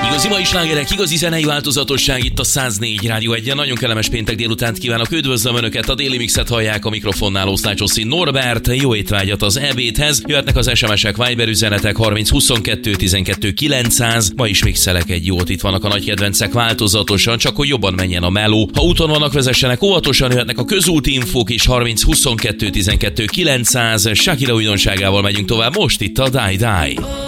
Igazi mai slágerek, igazi zenei változatosság itt a 104 Rádió 1-en. Nagyon kellemes péntek délutánt kívánok, üdvözlöm Önöket, a Déli Mixet hallják, a mikrofonnál Osztálycsoszin Norbert. Jó étvágyat az ebédhez. Jöhetnek az SMS-ek, Viber üzenetek 30 22 12 900. Ma is mixelek egy jót, itt vannak a nagy kedvencek változatosan, csak hogy jobban menjen a meló. Ha úton vannak, vezessenek óvatosan, jöhetnek a közúti infók is 30 22 12 900. Shakira újdonságával megyünk tovább most itt a Die Die.